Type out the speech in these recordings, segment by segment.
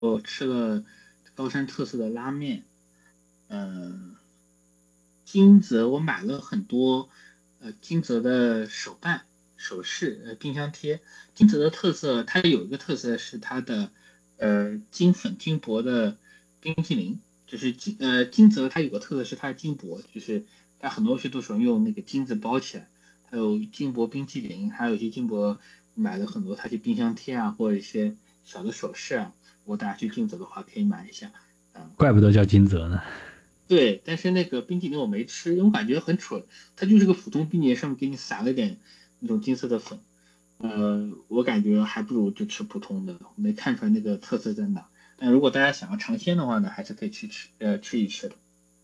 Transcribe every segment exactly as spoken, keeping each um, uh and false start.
我吃了高山特色的拉面。嗯、金泽我买了很多，呃，金泽的手办、首饰、呃，冰箱贴。金泽的特色，它有一个特色是它的，呃，金粉金箔的冰淇淋。就是金呃金泽它有个特色是它的金箔，就是它很多东西都是用那个金子包起来。还有金箔冰淇淋，还有一些金箔买了很多它的冰箱贴啊，或者一些小的首饰啊。如果大家去金泽的话，可以买一下。嗯， 怪不得叫金泽呢。 对，但是那个冰淇淋我没吃，因为我感觉很蠢，它就是个普通冰淇淋，上面给你撒了点那种金色的粉。呃，我感觉还不如就吃普通的，没看出来那个特色在哪。但如果大家想要尝鲜的话呢，还是可以去吃，呃，吃一吃的。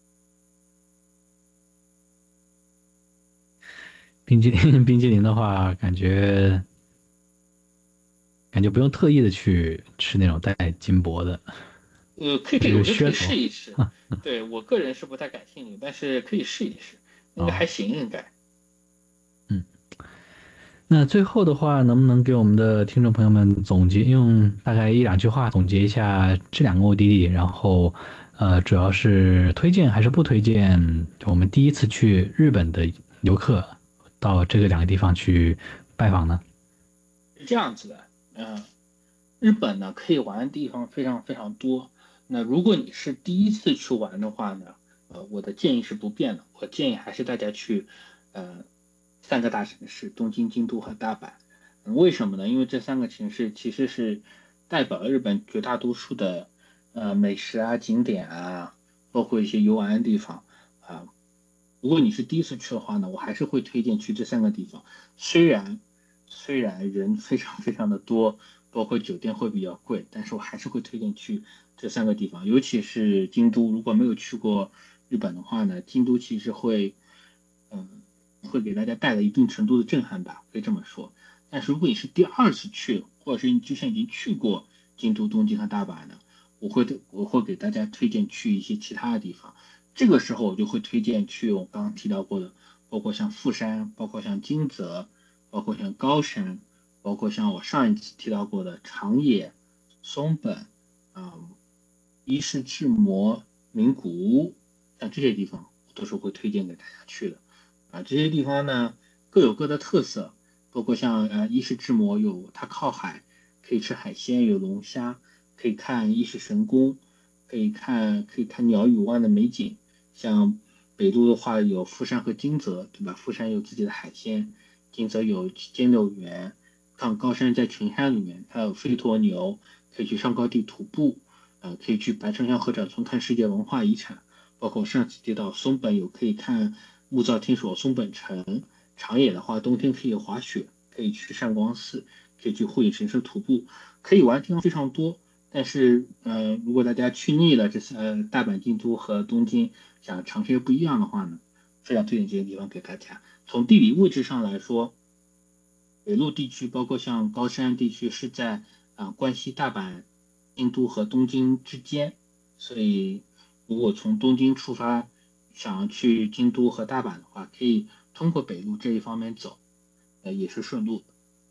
冰激凌，冰激凌的话，感觉感觉不用特意的去吃那种带金箔的， 呃，可以， 只是我觉得可以噱头。 试一试。对，我个人是不太感兴趣，但是可以试一试，那个还哦， 行应该。 嗯，那最后的话，能不能给我们的听众朋友们总结，用大概一两句话总结一下这两个目的地，然后，呃，主要是推荐还是不推荐我们第一次去日本的游客到这个两个地方去拜访呢？ 是这样子的。嗯、日本呢可以玩的地方非常非常多。那如果你是第一次去玩的话呢，呃，我的建议是不变的，我建议还是大家去，呃，三个大城市：东京、京都和大阪。嗯为什么呢？因为这三个城市其实是代表了日本绝大多数的呃美食啊、景点啊，包括一些游玩的地方啊。如果你是第一次去的话呢，我还是会推荐去这三个地方。虽然虽然人非常非常的多，包括酒店会比较贵，但是我还是会推荐去这三个地方，尤其是京都。如果没有去过日本的话呢，京都其实会，嗯、会给大家带来一定程度的震撼吧，可以这么说。但是如果你是第二次去，或者是你之前已经去过京都、东京和大阪的，我会我会给大家推荐去一些其他的地方。这个时候我就会推荐去我刚刚提到过的，包括像富山，包括像金泽，包括像高山，包括像我上一次提到过的长野、松本，啊、伊势志摩、名古屋，像这些地方都是会推荐给大家去的。啊，这些地方呢各有各的特色，包括像呃伊势志摩有它靠海，可以吃海鲜，有龙虾，可以看伊势神宫，可以看可以看鸟语湾的美景。像北陆的话有富山和金泽，对吧？富山有自己的海鲜，金泽有兼六园。像高山在群山里面，它有飞驮牛，可以去上高地徒步。呃，可以去白城乡合掌村看世界文化遗产。包括上次提到松本有可以看木造天所松本城。长野的话，冬天可以滑雪，可以去上光寺，可以去护影神社徒步，可以玩的地方非常多。但是，呃，如果大家去腻了这次呃大阪、京都和东京，想尝试不一样的话呢，非常推荐这些地方给大家。从地理位置上来说，北陆地区包括像高山地区是在啊、呃关西、大阪、京都和东京之间。所以如果从东京出发，想要去京都和大阪的话，可以通过北陆这一方面走，呃，也是顺路的。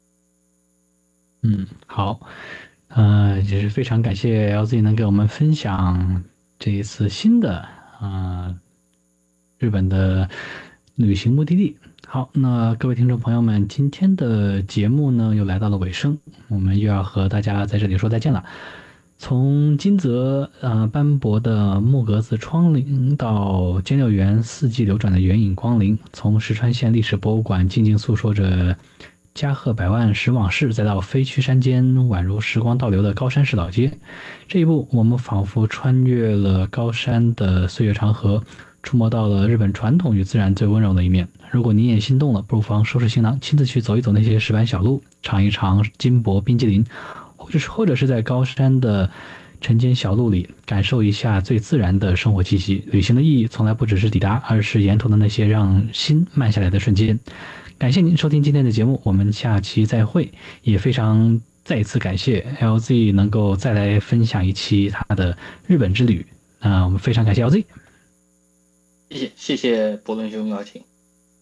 嗯，好，呃，也是非常感谢 L Z 能给我们分享这一次新的呃日本的旅行目的地。好，那各位听众朋友们，今天的节目呢又来到了尾声，我们又要和大家在这里说再见了。从金泽呃斑驳的木格子窗棂到兼六园四季流转的远影光临，从石川县历史博物馆静静诉说着嘉禾百万史往事，再到飞曲山间宛如时光倒流的高山市老街，这一步我们仿佛穿越了高山的岁月长河，触摸到了日本传统与自然最温柔的一面。如果你也心动了，不妨收拾行囊，亲自去走一走那些石板小路，尝一尝金箔冰激凌。或者是或者是在高山的晨间小路里感受一下最自然的生活气息。旅行的意义从来不只是抵达，而是沿途的那些让心慢下来的瞬间。感谢您收听今天的节目，我们下期再会。也非常再一次感谢 L Z 能够再来分享一期他的日本之旅。那、我们非常感谢 L Z。 谢谢谢谢伯伦兄邀请。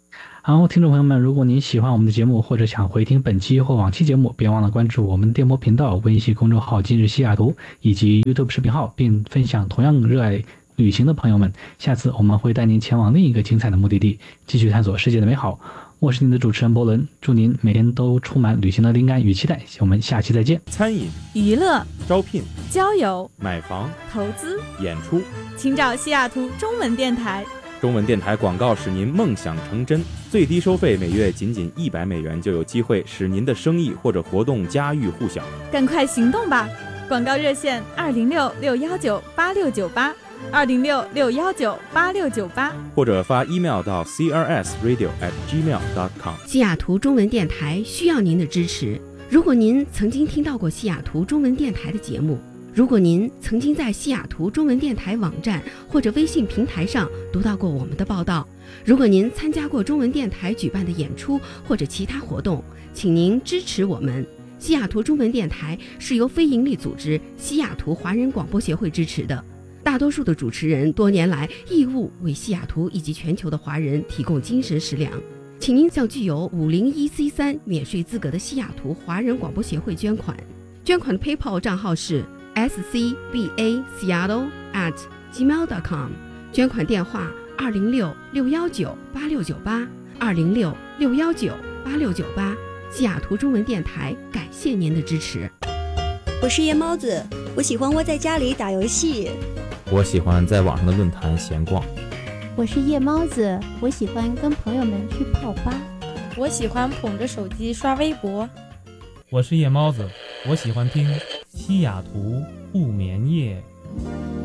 好，听众朋友们，如果您喜欢我们的节目，或者想回听本期或往期节目，别忘了关注我们电波频道、微信公众号今日西雅图以及 YouTube 视频号，并分享同样热爱旅行的朋友们。下次我们会带您前往另一个精彩的目的地，继续探索世界的美好。我是您的主持人波伦，祝您每天都充满旅行的灵感与期待。我们下期再见。 餐饮、 娱乐、 招聘、 交友、 买房、 投资、 演出， 请找西雅图中文电台。 中文电台广告使您梦想成真，最低收费每月仅仅一百美元，就有机会使您的生意或者活动家喻户晓。 赶快行动吧！广告热线二零六六幺九八六九八，二零六六幺九八六九八， 或者发 email 到 c r s radio at gmail dot com。 西雅图中文电台需要您的支持。如果您曾经听到过西雅图中文电台的节目，如果您曾经在西雅图中文电台网站或者微信平台上读到过我们的报道，如果您参加过中文电台举办的演出或者其他活动，请您支持我们。西雅图中文电台是由非营利组织西雅图华人广播协会支持的，大多数的主持人多年来义务为西雅图以及全球的华人提供精神食粮，请您向具有五零一 C 三 免税资格的西雅图华人广播协会捐款。捐款的 PayPal 账号是 s c b a seattle at gmail dot com， 捐款电话二零六六幺九八六九八，二零六六幺九八六九八。西雅图中文电台感谢您的支持。 我是夜猫子，我喜欢窝在家里打游戏。 我喜欢在网上的论坛闲逛。 我是夜猫子，我喜欢跟朋友们去泡吧。 我喜欢捧着手机刷微博。 我是夜猫子，我喜欢听西雅图不眠夜。